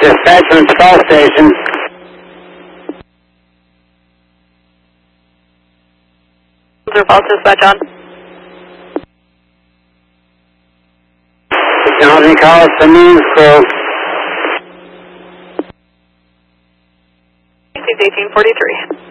Dispatch from Skull Station. False dispatch on. Technology calls to Means Crew. 1843.